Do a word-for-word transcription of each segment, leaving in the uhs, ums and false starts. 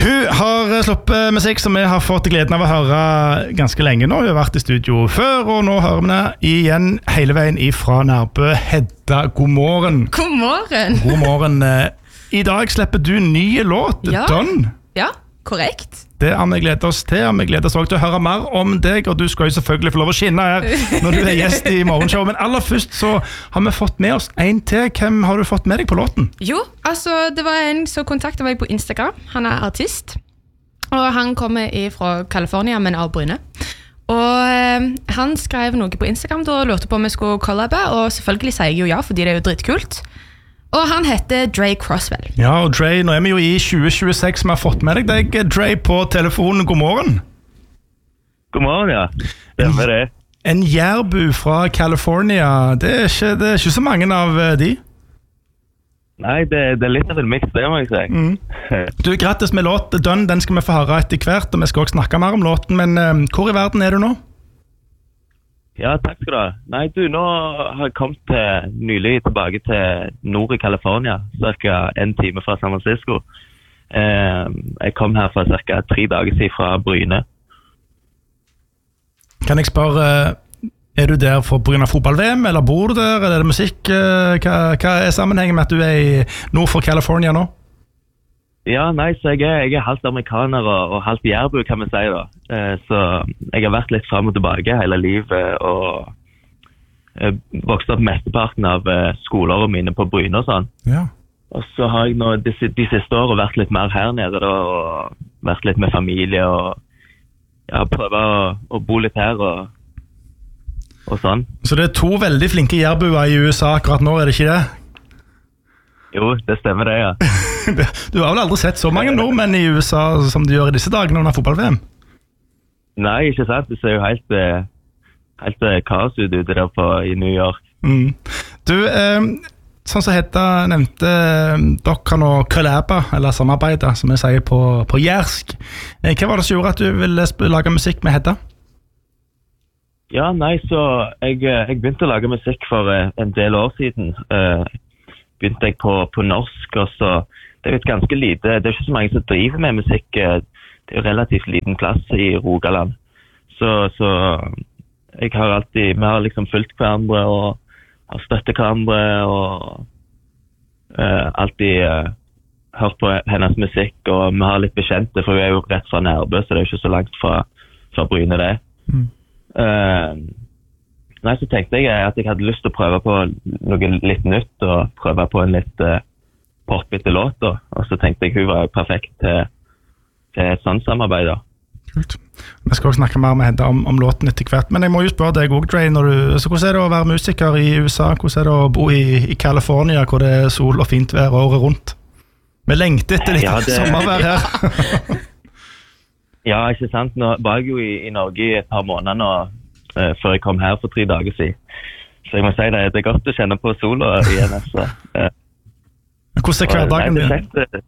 Hun har sluppet musikk som vi har fått gleden av å høre ganske lenge nå. Hun har vært i studio før, og nå hører vi det igjen hele veien ifra Nærbø. Hedda, god morgen. God morgen. God morgen. I dag slipper du nye låt, ja. Done. Ja, korrekt. Det har vi gledet oss til, og vi gleder oss også til å høre mer om deg, og du skal jo selvfølgelig få lov å skinne her når du er gjest i morgenshow. Men aller først så har vi fått med oss en til. Hvem har du fått med deg på låten? Jo, altså det var en som kontaktet meg på Instagram. Han er artist, og han kommer fra California, men av Bryne. Og eh, han skrev noe på Instagram da, og lurte på om vi skulle collabe, og selvfølgelig sier jeg jo ja, fordi det er jo dritkult. Og han heter Dre Crosswell. Ja, og Dre, nå er vi jo i tjue tjueseks som har fått med deg deg, Dre, på telefonen. God morgen. God morgen, ja. Det er det. En jærbu fra California, det er ikke, det er ikke så mange av de. Nei, det, det er litt av en mix, det må jeg si. Mm. Du, grattis med låt, Done, den skal vi få høre etter hvert, og vi skal også snakke mer om låten, men um, hvor i verden er du nå? Ja, takk skal du ha. Nei, du, nå har jeg kommet til, nylig tilbake til nord i California, cirka en time fra San Francisco. Eh, jeg kom her for cirka tre dager siden fra Bryne. Kan jeg spørre, er du der for på grunn av fotball-V M, eller bor du der, eller er det musikk? Hva, hva er sammenhengen med at du er i nord for California nå? Ja, nei, så jeg er, jeg er halvt amerikaner og, og halvt jærbu, kan vi si da. Eh, så jeg har vært litt frem og tilbake hele livet, og eh, vokst opp mesteparten av eh, skoleårene mine på Bryne og sånn. Ja. Og så har jeg nå de, de siste årene vært litt mer her nede da, og vært litt med familie, og ja, prøvet å, å bo litt her og, og sånn. Så det er to veldig flinke jærbuer i U S A akkurat nå, er det ikke det? Jo, det stemmer det, ja. Du har vel aldri sett så mange nordmenn i U S A som du gjør i disse dagene under fotball-V M? Nei, ikke sant. Det ser jo helt, helt kaos ut ute der på, i New York. Mm. Du, eh, sånn som Hedda nevnte, dere kan nå collaba, eller samarbeide, som vi sier på, på jærsk. Eh, hva var det som gjorde at du ville lage musikk med Hedda? Ja, nei, så jeg, jeg begynte å lage musikk for en del år siden. Eh, begynte jeg på, på norsk, og så det er jo et ganske lite, det er ikke så mange som driver med musikk, det er jo relativt liten plass i Rogaland. Så, så jeg har alltid, vi har liksom fulgt hverandre og har støttet hverandre og uh, alltid uh, hørt på hennes musikk, og vi har litt bekjente, for vi er jo rett fra Nærbø, så det er jo ikke så langt fra, fra Bryne det. Mm. Uh, Nei, så tenkte jeg at jeg hadde lyst til å prøve på noe litt nytt, og prøve på en litt uh, poppete låt, da. Og så tenkte jeg hun var perfekt til, til et sånt samarbeid, da. Kult. Vi skal også snakke mer med Hedda om, om låten etter hvert, men jeg må jo spørre deg også, Dre, når du, så hvordan er det å være musiker i U S A? Hvordan er det å bo i, i California, hvor det er sol og fint vær året rundt? Vi lengter etter litt ja, det... sommervær her. Ja, ikke sant? Nå var jeg jo i, i Norge i et par måneder nå, Uh, før jeg kom her for tre dager siden. Så jeg må si det, det er godt å kjenne på sola igjen. Altså. Uh, Hvordan er hverdagen din? Nei,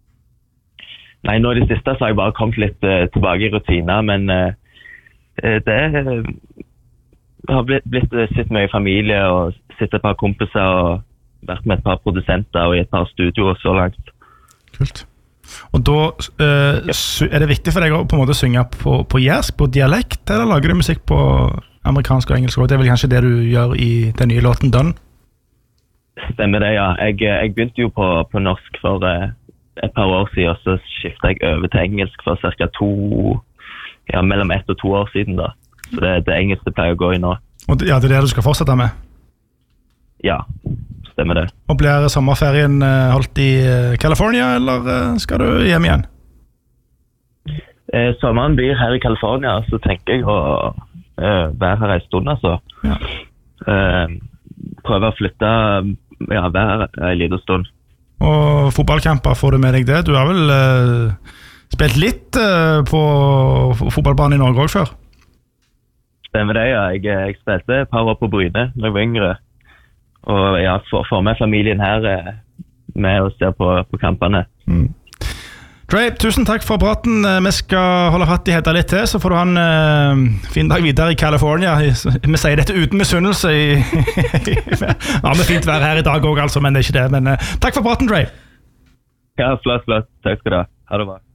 nei, nå i det siste så har jeg bare kommet litt uh, tilbake i rutiner, men uh, det uh, har blitt, blitt sitt mye familie og sitt et par kompiser og vært med et par produsenter og i et par studioer så langt. Kult. Og da uh, ja. Er det viktig for deg å på en måte synge på, på jærsk, på dialekt, eller lager du musikk på amerikansk og engelsk? Det er vel kanskje det du gjør i den nye låten Done? Stemmer det, ja. Jeg, jeg begynte jo på, på norsk for uh, et par år siden, og så skiftet jeg over til engelsk for cirka to, ja, mellom ett og to år siden da. Så det er det engelske pleier å gå i nå. Og det, ja, det er det du skal fortsette med? Ja. Stemmer det. Og blir sommerferien holdt i California, eller skal du hjem igjen? Eh, sommeren blir her i California, så tenker jeg å eh, være her en stund, altså. Ja. Eh, prøve å flytte, ja, være her en liten stund. Og fotballkamper, får du med deg det? Du har vel eh, spilt litt eh, på fotballbanen i Norge også før? Stemmer det, ja. Jeg, jeg spilte et par år på Bryne når jeg var yngre. Og ja, for, for meg familien her eh, med å se på, på kampene. Mm. Dre, tusen takk for praten. Vi skal holde fatt i Hedda litt til, så får du ha en uh, fin dag videre i California. Vi sier dette uten misunnelse. Ja, med fint vær her i dag også, altså, men det er ikke det. Men uh, takk for praten, Dre. Ja, flott, flott. Takk skal du ha. Ha det bra.